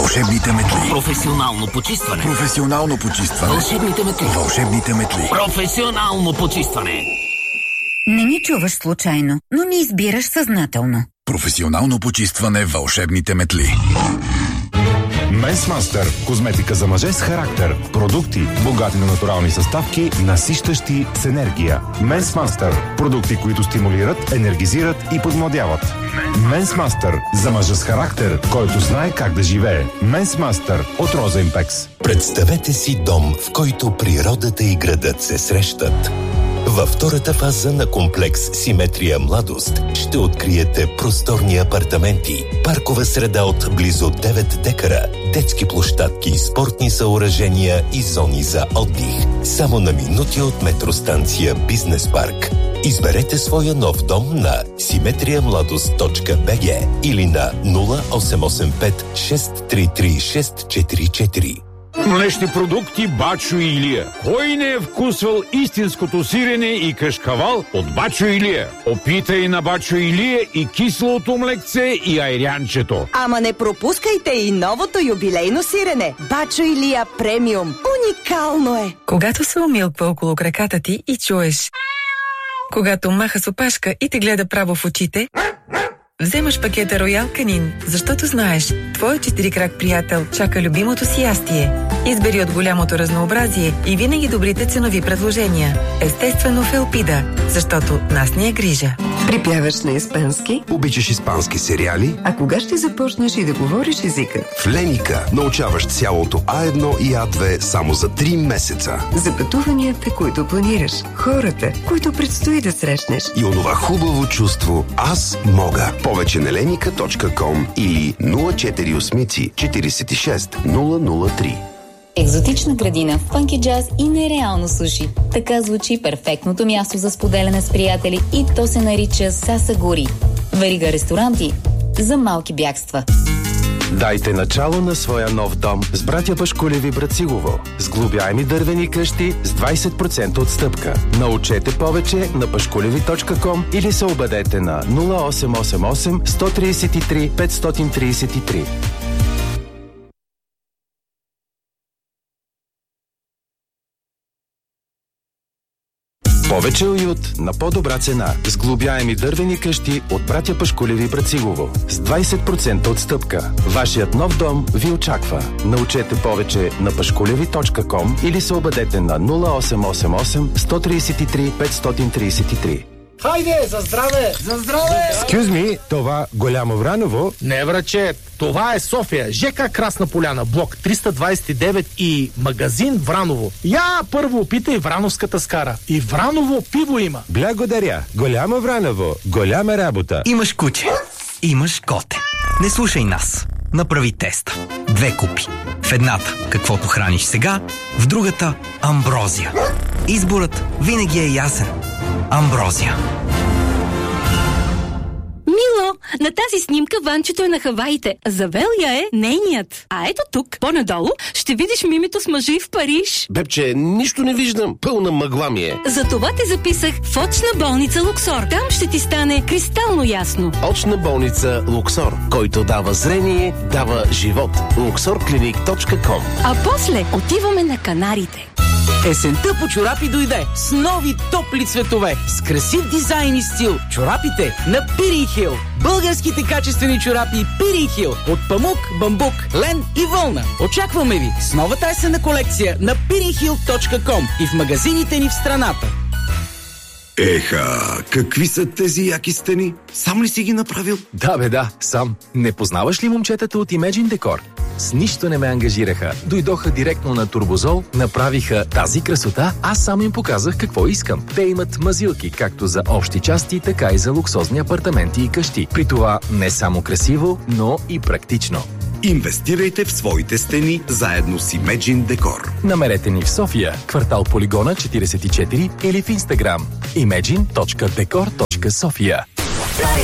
Вълшебните метли. Професионално почистване. Професионално почистване. Вълшебните метли. Вълшебните метли. Професионално почистване. Не ни чуваш случайно, но ни избираш съзнателно. Професионално почистване. Вълшебните метли. Менс Мастър. Козметика за мъже с характер. Продукти, богати на натурални съставки, насищащи с енергия. Менс Мастър. Продукти, които стимулират, енергизират и подмладяват. Менс Мастър. За мъжа с характер, който знае как да живее. Менс Мастър от Роза Импекс. Представете си дом, в който природата и градът се срещат. Във втората фаза на комплекс Симетрия Младост ще откриете просторни апартаменти, паркова среда от близо 9 декара, детски площадки, спортни съоръжения и зони за отдих. Само на минути от метростанция Бизнес парк. Изберете своя нов дом на simetriamladost.bg или на 0885 633 644. Млечни продукти Бачо Илия. Кой не е вкусвал истинското сирене и кашкавал от Бачо Илия? Опитай на Бачо Илия и кислото млекце и айрянчето. Ама не пропускайте и новото юбилейно сирене. Бачо Илия премиум. Уникално е! Когато се умилква около краката ти и чуеш, когато маха с опашка и те гледа право в очите, вземаш пакета Роял Канин, защото знаеш, твой 4-крак приятел чака любимото си ястие. Избери от голямото разнообразие и винаги добрите ценови предложения. Естествено в Елпида, защото нас ни е грижа. Припяваш на испански? Обичаш испански сериали? А кога ще започнеш и да говориш езика? В Леника научаваш цялото А1 и А2 само за 3 месеца. За пътуванията, които планираш, хората, които предстои да срещнеш. И онова хубаво чувство «Аз мога». Повече на lenika.com или 048 46 003. Екзотична градина, фънки джаз и нереално суши. Така звучи перфектното място за споделяне с приятели и то се нарича Сасагури. Верига ресторанти за малки бягства. Дайте начало на своя нов дом с братя Пашкулеви Брацигово. Сглобяеми дървени къщи с 20% отстъпка. Научете повече на pashkulevi.com или се обадете на 0888 133 533. Повече уют на по-добра цена. Сглобяеми дървени къщи от братя Пашкулеви Брацигово. С 20% отстъпка. Вашият нов дом ви очаква. Научете повече на pashkulevi.com или се обадете на 0888 133 533. Хайде, за здраве! За здраве! Excuse me, това Голямо Враново? Не, враче, това е София. ЖК Красна поляна, блок 329 и магазин Враново. Я първо опитай врановската скара. И Враново пиво има. Благодаря. Голямо Враново. Голяма работа. Имаш куче. Имаш коте. Не слушай нас. Направи теста. 2 купи. В едната каквото храниш сега, в другата амброзия. Изборът винаги е ясен. Амброзия. Мило, на тази снимка Ванчето е на Хаваите. Завел я е нейният. А ето тук, по-надолу, ще видиш мимито с мъжи в Париж. Бебче, нищо не виждам. Пълна мъгла ми е. Затова те записах в очна болница Луксор. Там ще ти стане кристално ясно. Очна болница Луксор, който дава зрение, дава живот. luxorclinic.com. А после отиваме на Канарите. Есента по чорапи дойде с нови топли цветове, с красив дизайн и стил. Чорапите на Пирин Хил. Българските качествени чорапи Пирин Хил от памук, бамбук, лен и вълна. Очакваме ви с новата есенна колекция на pirinhill.com и в магазините ни в страната. Еха, какви са тези яки стени? Сам ли си ги направил? Да, бе, да, сам. Не познаваш ли момчетата от Imagine Decor? С нищо не ме ангажираха. Дойдоха директно на Турбозол, направиха тази красота, аз само им показах какво искам. Те имат мазилки, както за общи части, така и за луксозни апартаменти и къщи. При това не само красиво, но и практично. Инвестирайте в своите стени заедно с Imagine Decor. Намерете ни в София, квартал Полигона 44 или в Инстаграм imagine.decor.sofia.